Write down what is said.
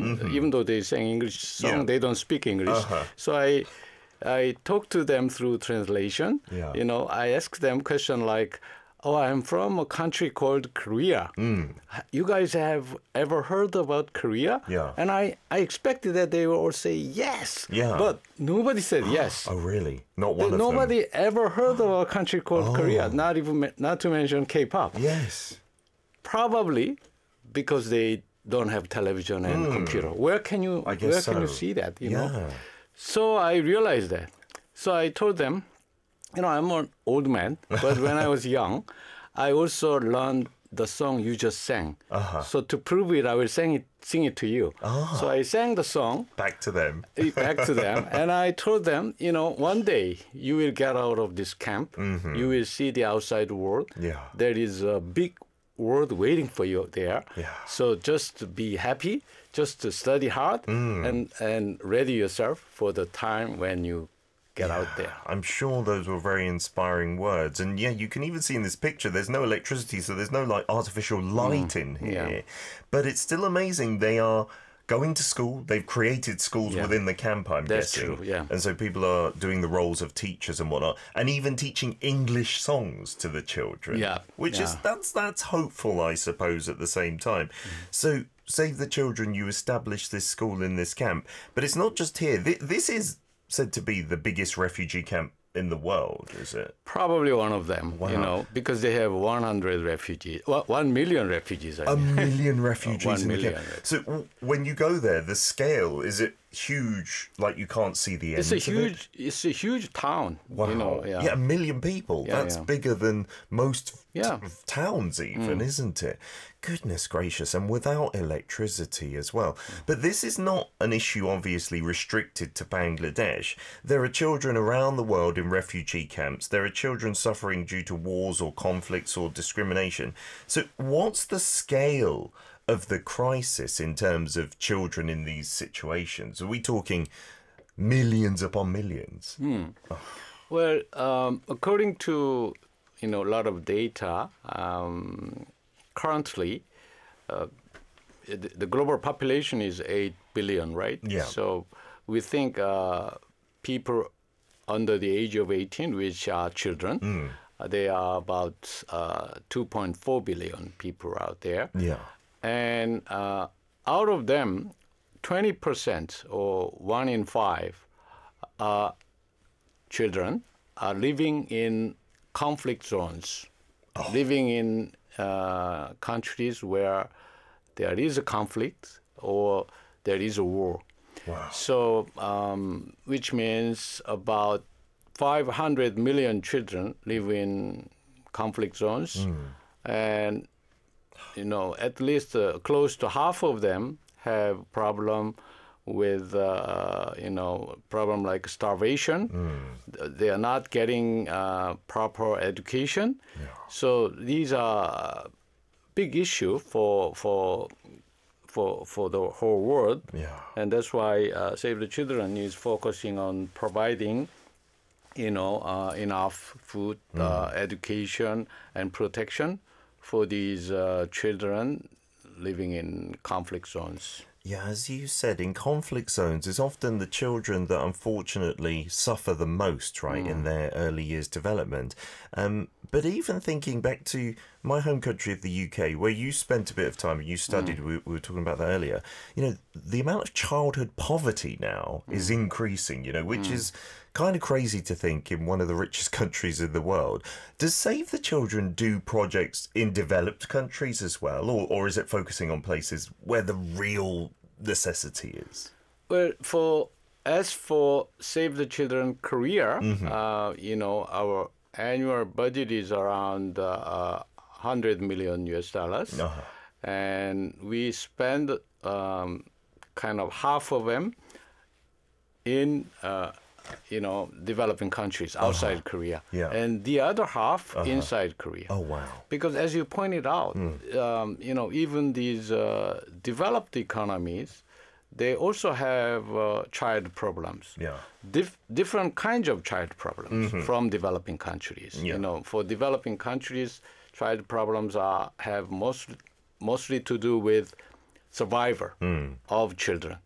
Even though they sing English song, they don't speak English. So I talk to them through translation. I ask them question like, "Oh, I'm from a country called Korea. You guys have ever heard about Korea?" And I expected that they would all say yes. But nobody said yes. Oh, really? Not one of them? Nobody ever heard of a country called Korea, not to mention K-pop. Yes. Probably because they don't have television and computer. Where can you see that, you know? So I realized that. So I told them, I'm an old man, but when I was young, I also learned the song you just sang. So to prove it, I will sing it to you. So I sang the song. Back to them. And I told them, one day you will get out of this camp. You will see the outside world. There is a big world waiting for you there. So just be happy, just to study hard and ready yourself for the time when you get out there. I'm sure those were very inspiring words. And you can even see in this picture, there's no electricity, so there's no like artificial light in here. But it's still amazing. They are going to school. They've created schools within the camp, I'm guessing. That's true, And so people are doing the roles of teachers and whatnot, and even teaching English songs to the children. Which is, that's hopeful, I suppose, at the same time. So Save the Children, you established this school in this camp, but it's not just here. This is said to be the biggest refugee camp in the world, is it? Probably one of them, because they have 100 refugees, 1 million refugees. A million refugees in the camp. So when you go there, the scale, is it huge, like you can't see the end It's a huge town. Wow. 1 million people. That's bigger than most towns even, isn't it? Goodness gracious, and without electricity as well. But this is not an issue obviously restricted to Bangladesh. There are children around the world in refugee camps. There are children suffering due to wars or conflicts or discrimination. So what's the scale of the crisis in terms of children in these situations? Are we talking millions upon millions? Well, according to a lot of data, currently the global population is 8 billion, right? So we think people under the age of 18, which are children, they are about 2.4 billion people out there. And out of them, 20% or 1 in 5 children are living in conflict zones, living in countries where there is a conflict or there is a war. So, which means about 500 million children live in conflict zones, and at least close to half of them have problem with problem like starvation. They are not getting proper education. So these are big issue for the whole world. And that's why Save the Children is focusing on providing enough food, education, and protection for these children living in conflict zones. As you said, in conflict zones, it's often the children that unfortunately suffer the most, right, in their early years development. But even thinking back to my home country of the UK, where you spent a bit of time and you studied, we were talking about that earlier, the amount of childhood poverty now is increasing, which is kind of crazy to think in one of the richest countries in the world. Does Save the Children do projects in developed countries as well, or is it focusing on places where the real necessity is? Well, as for Save the Children Korea, our annual budget is around $100 million US, and we spend kind of half of them in developing countries outside Korea, and the other half inside Korea. Because as you pointed out, even these developed economies, they also have child problems. Different kinds of child problems from developing countries. For developing countries, child problems have mostly to do with survivor of children.